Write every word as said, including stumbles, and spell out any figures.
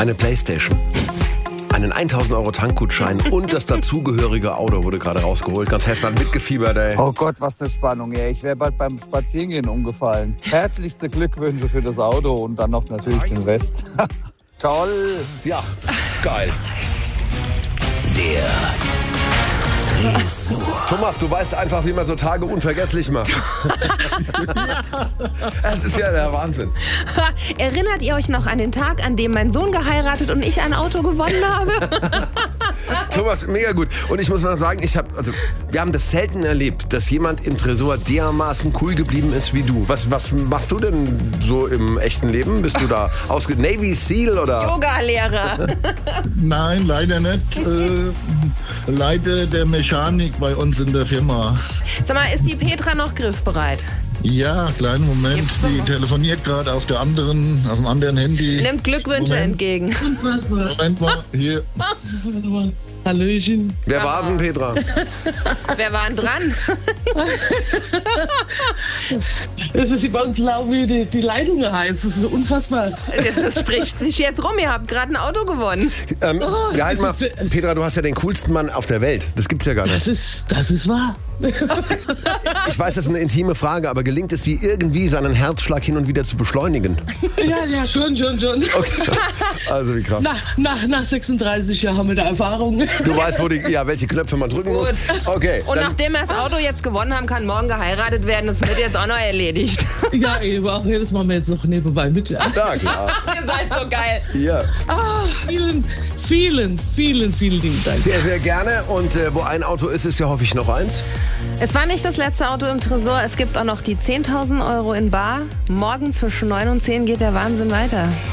eine Playstation, einen tausend Euro Tankgutschein und das dazugehörige Auto wurde gerade rausgeholt. Ganz Hessland mitgefiebert, ey. Oh Gott, was eine Spannung, ey. Ich wäre bald beim Spazierengehen umgefallen. Herzlichste Glückwünsche für das Auto und dann noch natürlich den Rest. Toll. Ja, geil. Der Tresor. Thomas, du weißt einfach, wie man so Tage unvergesslich macht. Das ist ja der Wahnsinn. Erinnert ihr euch noch an den Tag, an dem mein Sohn geheiratet und ich ein Auto gewonnen habe? Thomas, mega gut. Und ich muss mal sagen, ich hab, also, wir haben das selten erlebt, dass jemand im Tresor dermaßen cool geblieben ist wie du. Was, was machst du denn so im echten Leben? Bist du da ausge... Navy Seal oder... Yoga-Lehrer. Nein, leider nicht. Äh, Leiter der Mechanik bei uns in der Firma. Sag mal, ist die Petra noch griffbereit? Ja, kleinen Moment. Gibt's Sie noch? telefoniert gerade auf der anderen, auf dem anderen Handy. Nimmt Glückwünsche Moment. entgegen. Moment mal, hier. Hallöchen. Wer war's denn, Petra? Wer war denn dran? Es ist über uns lau, wie die, die Leitung heißt. Das ist unfassbar. Das, das spricht sich jetzt rum. Ihr habt gerade ein Auto gewonnen. Ähm, Oh, ja, halt mal, das- Petra, du hast ja den coolsten Mann auf der Welt. Das gibt's ja gar Das nicht. ist, das ist wahr. Ich weiß, das ist eine intime Frage, aber gelingt es dir irgendwie, seinen Herzschlag hin und wieder zu beschleunigen? Ja, ja, schon, schon, schon. Okay. Also wie krass. Nach, nach, nach sechsunddreißig Jahren haben wir da Erfahrung. Du weißt, wo die, ja, welche Knöpfe man drücken muss. Gut. Okay. Und dann- nachdem er das Auto jetzt gewonnen haben, kann morgen geheiratet werden. Das wird jetzt auch noch erledigt. Ja, eben, auch jedes Mal wir jetzt noch nebenbei mit. Ja. Ja, klar. Ihr seid so geil. Ja. Ah, vielen, vielen, vielen, vielen lieben Dank. Sehr, sehr gerne. Und äh, wo ein Auto ist, ist ja hoffe ich noch eins. Es war nicht das letzte Auto im Tresor. Es gibt auch noch die zehntausend Euro in bar. Morgen zwischen neun und zehn geht der Wahnsinn weiter.